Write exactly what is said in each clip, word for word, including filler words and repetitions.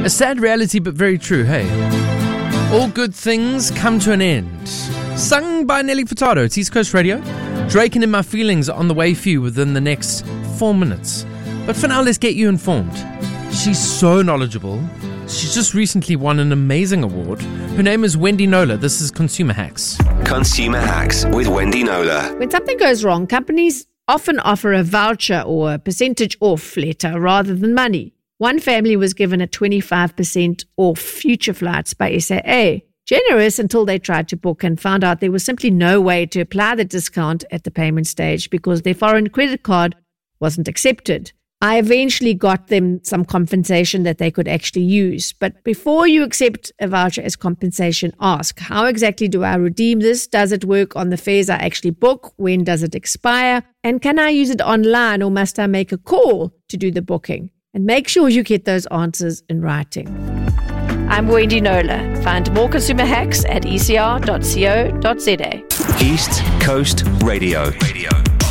A sad reality, but very true, hey? All good things come to an end. Sung by Nelly Furtado. It's East Coast Radio. Drake and In My Feelings are on the way for you within the next four minutes. But for now, let's get you informed. She's so knowledgeable. She's just recently won an amazing award. Her name is Wendy Knowler. This is Consumer Hacks. Consumer Hacks with Wendy Knowler. When something goes wrong, companies often offer a voucher or a percentage off letter rather than money. One family was given a twenty-five percent off future flights by S A A. Generous until they tried to book and found out there was simply no way to apply the discount at the payment stage because their foreign credit card wasn't accepted. I eventually got them some compensation that they could actually use. But before you accept a voucher as compensation, ask, how exactly do I redeem this? Does it work on the fares I actually book? When does it expire? And can I use it online or must I make a call to do the booking? And make sure you get those answers in writing. I'm Wendy Knowler. Find more consumer hacks at e c r dot co dot z a. East Coast Radio. Radio.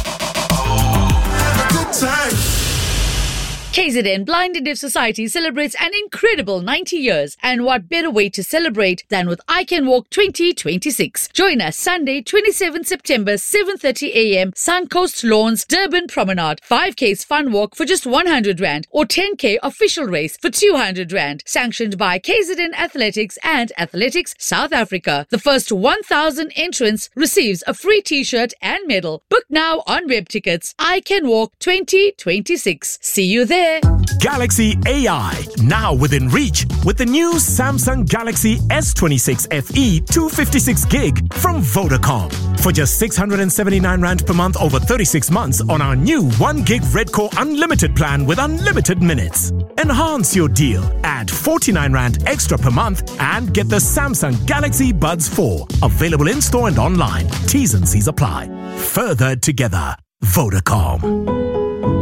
Good time. K Z N Blind and Deaf Society celebrates an incredible ninety years, and what better way to celebrate than with I Can Walk twenty twenty-six. Join us Sunday, twenty-seventh September, seven thirty a.m. Suncoast Lawns, Durban Promenade. five K's fun walk for just one hundred rand or ten K official race for two hundred rand. Sanctioned by K Z N Athletics and Athletics South Africa. The first one thousand entrants receives a free t-shirt and medal. Book now on web tickets. I Can Walk twenty twenty-six. See you there. Galaxy A I, now within reach with the new Samsung Galaxy S twenty-six F E two fifty-six gig from Vodacom. For just six hundred seventy-nine rand per month over thirty-six months on our new one gig Redcore Unlimited plan with unlimited minutes. Enhance your deal. Add forty-nine rand extra per month and get the Samsung Galaxy Buds four. Available in-store and online. T's and C's apply. Further together. Vodacom.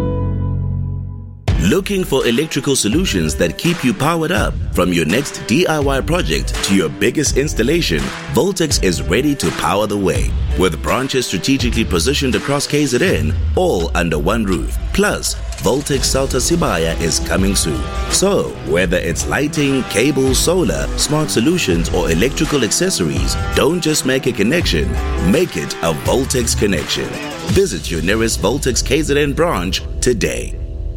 Looking for electrical solutions that keep you powered up? From your next D I Y project to your biggest installation, Voltex is ready to power the way. With branches strategically positioned across K Z N, all under one roof. Plus, Voltex Salta Sibaya is coming soon. So, whether it's lighting, cable, solar, smart solutions, or electrical accessories, don't just make a connection, make it a Voltex connection. Visit your nearest Voltex K Z N branch today.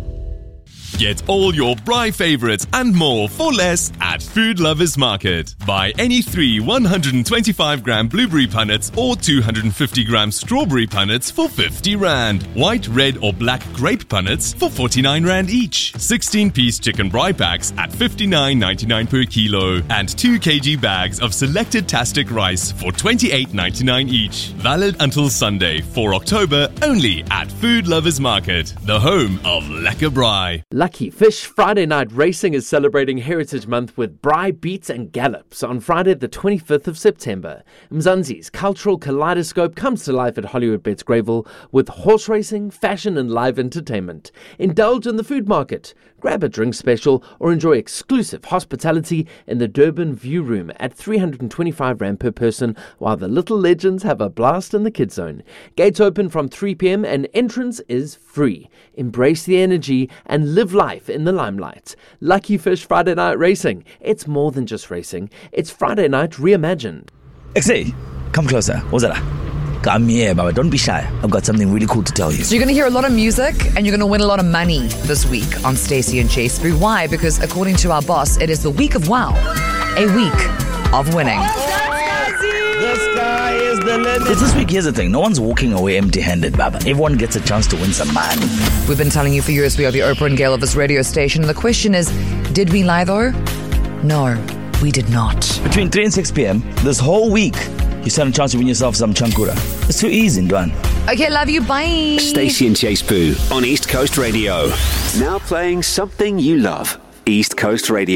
Get all your Braai favorites and more for less at Food Lovers Market. Buy any three one hundred twenty-five gram blueberry punnets or two hundred fifty gram strawberry punnets for fifty rand. White, red or black grape punnets for forty-nine rand each. sixteen piece chicken braai packs at fifty-nine ninety-nine per kilo. And two kilogram bags of selected Tastic rice for twenty-eight ninety-nine each. Valid until Sunday, the fourth of October, only at Food Lovers Market, the home of lekker braai. Lucky Fish Friday Night Racing is celebrating Heritage Month with Braai Beats and Gallops on Friday the twenty-fifth of September. Mzansi's cultural kaleidoscope comes to life at Hollywood Bets Greyville with horse racing, fashion and live entertainment. Indulge in the food market, grab a drink special or enjoy exclusive hospitality in the Durban View Room at three hundred twenty-five rand per person while the little legends have a blast in the kids zone. Gates open from three p.m. and entrance is free. Embrace the energy and live life in the limelight. Lucky Fish Friday Night Racing. It's more than just racing. It's Friday night reimagined. X A, come closer. What's that? Come here, Baba. Don't be shy. I've got something really cool to tell you. So you're going to hear a lot of music and you're going to win a lot of money this week on Stacey and Chase Brew. Why? Because according to our boss, it is the week of wow. A week of winning. The sky is the limit. Because this week, here's the thing. No one's walking away empty-handed, Baba. Everyone gets a chance to win some money. We've been telling you for years we are the Oprah and Gail of this radio station. And the question is, did we lie though? No, we did not. Between three and six p.m. this whole week, you stand a chance to win yourself some chankura. It's too easy, Ndwan. Okay, love you. Bye. Stacey and Chase Boo on East Coast Radio. Now playing something you love. East Coast Radio.